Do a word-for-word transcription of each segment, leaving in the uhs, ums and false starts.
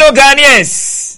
fellow Ghanaians,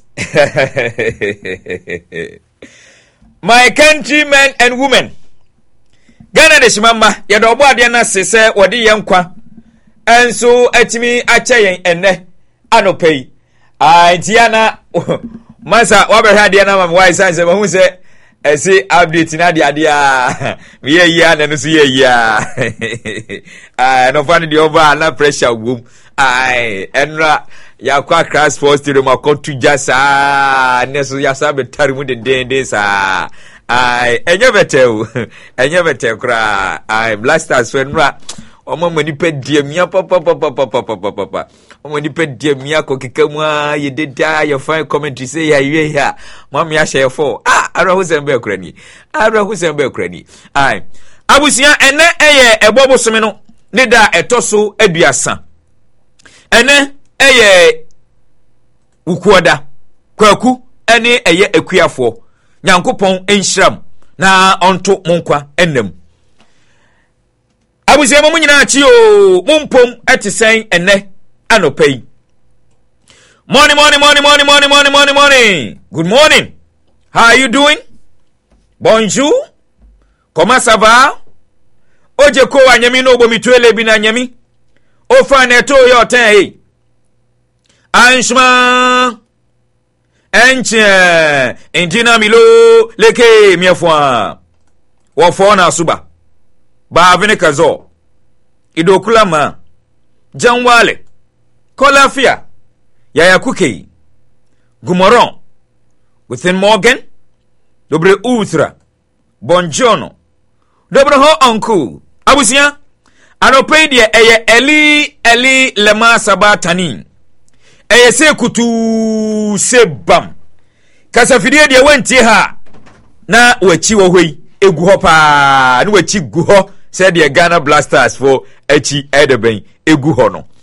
my countrymen and women, Ghana de shimama ya dobo ade na sese wodi yenkwa enso atimi ache enne anopei ah ntiana masa wabehwa ade na mama wai sanse ma hu se esi update na ade ade a me ye ya na no so ye ya ah no fani di over na pressure gum ai enra ya kwa crash force to ma kontu jasa neso ya sabe tarimu de dende sa ai enye betew enye betew kra ai blasters fenra omo mani pedie mia papa papa papa papa papa omo ni pedie mia ko kekamu a yededa ya fine commentary say ya ye ya mama ya share for ah ara hu sembe kra ni ara hu sembe kra ni ai abusia ene eye ebobo some no ne da etoso aduasa ene eye ukuoda kwaku ene eye akuafo Nyankopon enhyiram na onto monkwa ennem abusie mo nyina chi o mompom etisen enne anopai morning morning morning morning morning morning morning morning good morning, how are you doing? Bonjour, comment ça va? Oje ko anyami no bo mitwele bi na anyami o fa na to yo ten hey anshma enche intina milo leke miafwa wo fo na suba ba vene kazo idokula ma janwale kolafia yaya kuke gumoron within morgan dobre ultra bonjono dobre ho uncle abusia anopei de eye eli eli lema sabatani eye se kutu se bam kasafidie de wenti ha na wachi wo hoi egu ho pa na wachi gu ho se de Ghana Blasters for echi edeben egu ho no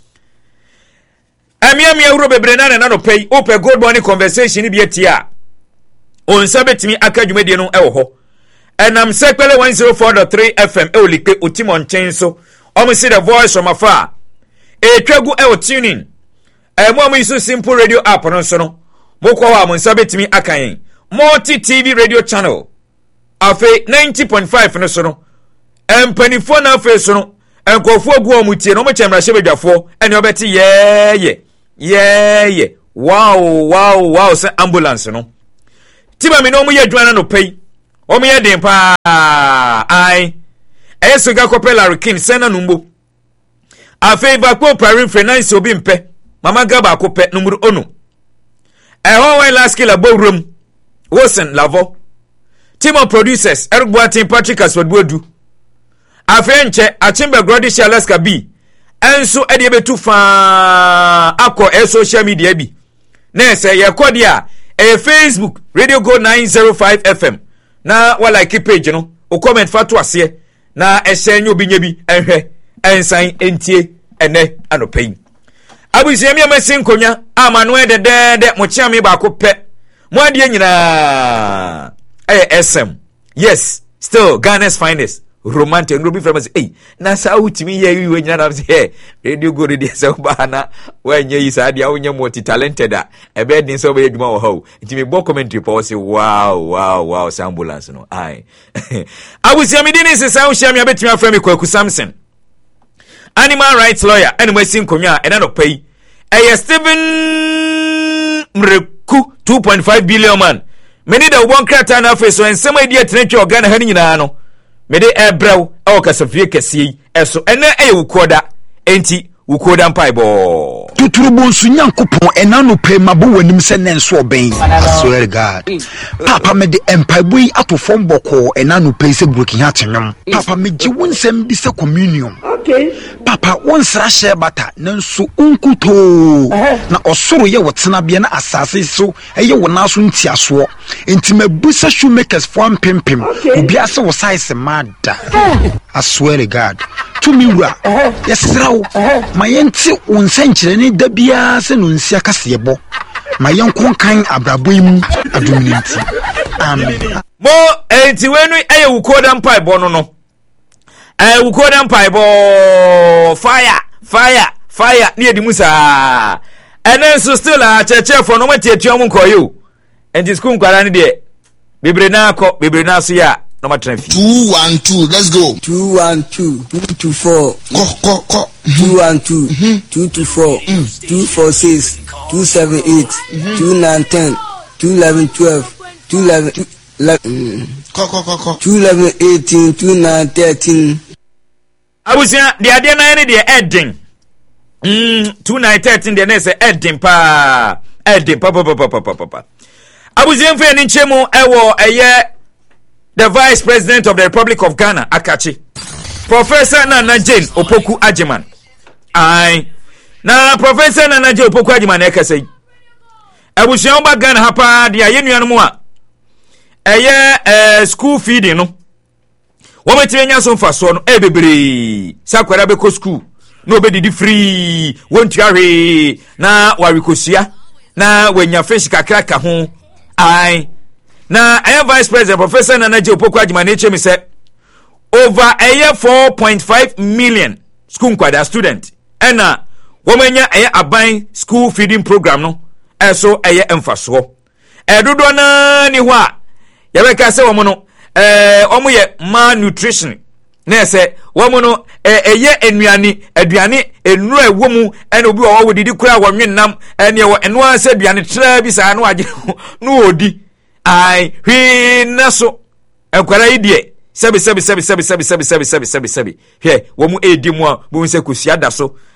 amia mia uro bebre na na no pay open good morning conversation bi etia on sabetimi aka dwumade no ewo ho enam sekpele one oh four point three F M eolike otimon chenso omo see the voice from afar e twagu ewo tuning e mo mo iso simple radio app no so no mokwa wa mo sabetimi aka yen multi T V radio channel afi ninety point five no so no empanifo na afi so no enkofo gu omutie no mo chemra shebedwafo ene obeti ye ye ye ye wow wow wow se ambulance no tiba mi no mo ye dwana no pay o mo ye den pa ai eso ga kopela rikin sena numbo afi ba ko parin finance obi mpe mama ga ba ko pe numero onu e ho we last killer bowroom Wilson Lavo team of producers Eric Boatin Patrick Aswadwodu afenche achimbe Grodisha Alaska B enso ede betu fa akọ e social media bi na ese ye kodia e Facebook Radio Go nine oh five F M na wala like page no o comment fatu ase na ese nyo bi nya bi ehwe ensan entie ene anopai abuzie mi amasin konya amanu ede de de mo chiame ba ko pe mo ade nyina eh S M yes still Ghana's finest romantic no be famous eh na sa utimi ye wi nyina na say Radio Go de say ba na wanye yi sa dia wonye multi talented a e be din so be adwuma wo ho ntimi bo commentary po say wow wow wow ambulance no ai abusia mi din se sa wo hia mi abetimi afra mi Kwaku Samson animal rights lawyer anyway sin konwa e na no pay eh Stephen Mreku two point five billion man many the one krata na face so ensem idea tenetwe organ ha nyina no me de ebrew e o kasafie kese eso ene e wukoda enti wukoda mpai bo tuturubo nsu nyankopon ena no pe mabo wanim se nenso oben I swear God papa me de empai boy ato fom boko ena no pe se broken heart nwom papa me gi wonsem bi se communion okay papa wonsra share bata nanso unkuto na osoro ye wotena bia na asase so eye wona so ntiaso enti mabusa shoemakers form pimpim obi ase wo size mada I swear to God to me wura yesrawo mayenti wonsenkyere ni da bia se no nsia kase ebo mayenkon kan abrabo im aduminti amen mo enti wenu eye wukoda mpai bo no no eh wukoda mpai bo fire fire fire ni edi musa and then so still a cheche for no matter tiamu nkoyo enti school nkwara ne de bebre na akọ bebre na so ya no matter fi two one two let's go two one two two two four ko ko ko two one two two two four two four six two seven eight two nine ten two eleven twelve two eleven ko ko ko ko two eleven eighteen two nine thirteen abusia de ade na ne de edding mm two nine thirteen de na se edding pa edding pa pa pa pa pa pa abusia mfe ni nchemu ewo eye the Vice President of the Republic of Ghana Akachi Professor Nana Jane Opoku Ajiman ai na Professor Nana Jane Opoku Ajiman ekase abusia oba Ghana hapa dia yenuanu mu a eye eh school feeding no wo metire nya so mfaso no e bebre sakwara be ko school no obedidi free wontu ahwe na warikosia na wanya fish kakra ka ho ai na aye Vice President Professor Nana Jane Opoku Ajiman eche me say over a year four point five million school kwada student ena wo manya aye aban school feeding program no eso aye emfaso edodo na ni ho a yabeka se wo mo no eh omo ye malnutrition na se wo mo no eye enuane aduane enu ewo mu ena obi wo wo didi kura wo nwennam ene wo eno an se aduane tra bi sa na age no odi ai hwi naso enkwara idie sebi sebi sebi sebi sebi sebi sebi sebi sebi sebi he wo mu edi mu a bo nse kosia da so